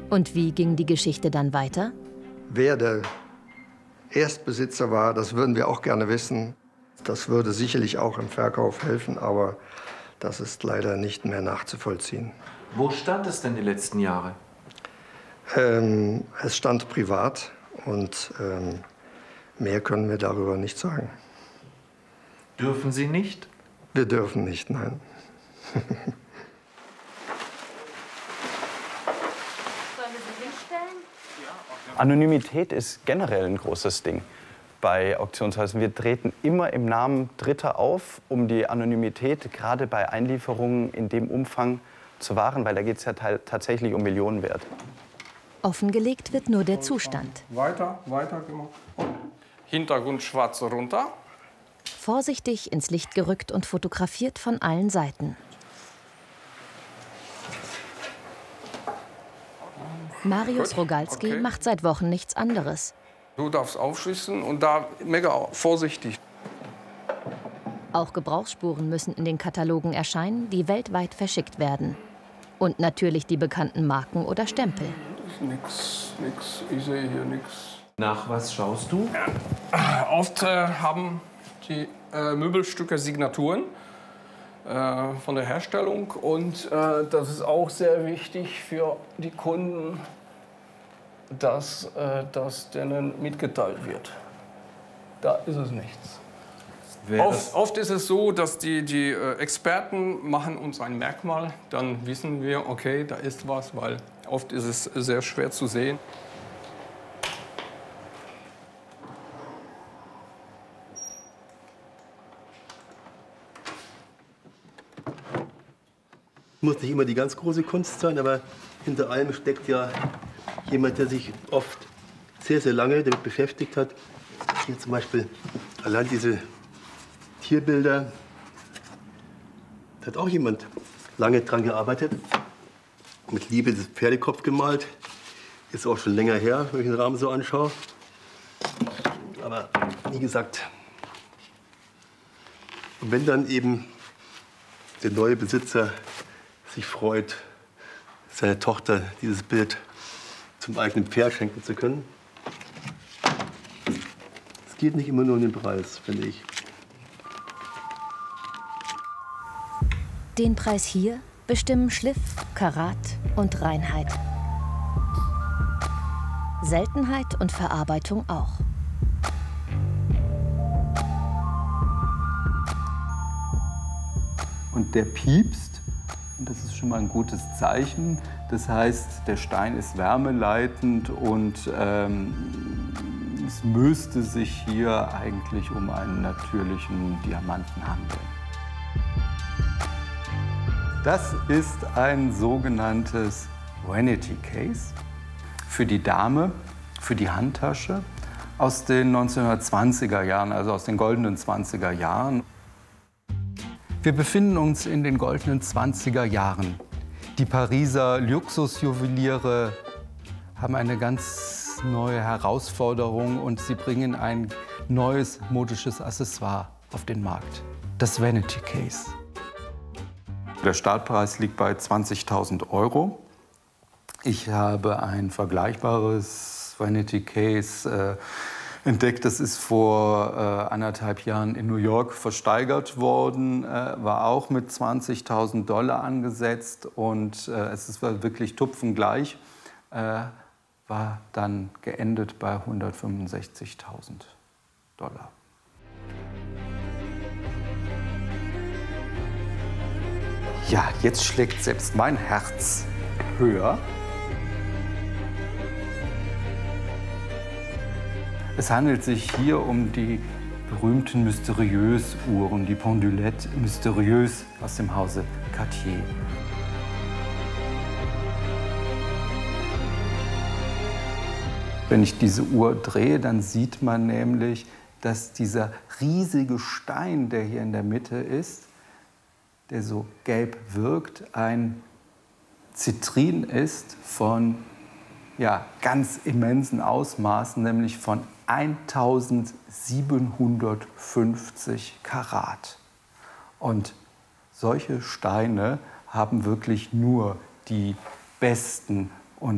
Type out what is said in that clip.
Und wie ging die Geschichte dann weiter? Wer der Erstbesitzer war, das würden wir auch gerne wissen. Das würde sicherlich auch im Verkauf helfen, aber das ist leider nicht mehr nachzuvollziehen. Wo stand es denn die letzten Jahre? Es stand privat und mehr können wir darüber nicht sagen. Dürfen Sie nicht? Wir dürfen nicht, nein. Sollen wir sie hinstellen? Anonymität ist generell ein großes Ding bei Auktionshäusern. Wir treten immer im Namen Dritter auf, um die Anonymität gerade bei Einlieferungen in dem Umfang zu wahren, weil da geht es ja tatsächlich um Millionenwert. Offengelegt wird nur der Zustand. Weiter gemacht. Hintergrund schwarz runter. Vorsichtig ins Licht gerückt und fotografiert von allen Seiten. Marius Rogalski macht seit Wochen nichts anderes. Du darfst aufschließen und da mega vorsichtig. Auch Gebrauchsspuren müssen in den Katalogen erscheinen, die weltweit verschickt werden. Und natürlich die bekannten Marken oder Stempel. Nix, ich sehe hier nichts. Nach was schaust du? Oft haben die Möbelstücke Signaturen von der Herstellung. Und das ist auch sehr wichtig für die Kunden, dass das denen mitgeteilt wird. Da ist es nichts. Oft ist es so, dass die Experten machen uns ein Merkmal, dann wissen wir, okay, da ist was, weil oft ist es sehr schwer zu sehen. Muss nicht immer die ganz große Kunst sein, aber hinter allem steckt ja jemand, der sich oft sehr, sehr lange damit beschäftigt hat. Hier zum Beispiel allein diese Tierbilder. Da hat auch jemand lange dran gearbeitet. Mit Liebe das Pferdekopf gemalt. Ist auch schon länger her, wenn ich den Rahmen so anschaue. Aber wie gesagt, und wenn dann eben der neue Besitzer sich freut, seiner Tochter dieses Bild zum eigenen Pferd schenken zu können. Es geht nicht immer nur um den Preis, finde ich. Den Preis hier bestimmen Schliff, Karat und Reinheit. Seltenheit und Verarbeitung auch. Und der piepst, und das ist schon mal ein gutes Zeichen. Das heißt, der Stein ist wärmeleitend und es müsste sich hier eigentlich um einen natürlichen Diamanten handeln. Das ist ein sogenanntes Vanity Case für die Dame, für die Handtasche aus den 1920er Jahren, also aus den goldenen 20er Jahren. Wir befinden uns in den goldenen 20er Jahren. Die Pariser Luxusjuweliere haben eine ganz neue Herausforderung und sie bringen ein neues modisches Accessoire auf den Markt, das Vanity Case. Der Startpreis liegt bei 20.000 €. Ich habe ein vergleichbares Vanity Case entdeckt. Das ist vor 1,5 Jahren in New York versteigert worden, war auch mit 20.000 $ angesetzt und es ist wirklich tupfengleich, war dann geendet bei 165.000 $. Ja, jetzt schlägt selbst mein Herz höher. Es handelt sich hier um die berühmten Mystérieuse-Uhren, die Pendulette Mystérieuse aus dem Hause Cartier. Wenn ich diese Uhr drehe, dann sieht man nämlich, dass dieser riesige Stein, der hier in der Mitte ist, der so gelb wirkt, ein Zitrin ist von ganz immensen Ausmaßen, nämlich von 1750 Karat. Und solche Steine haben wirklich nur die besten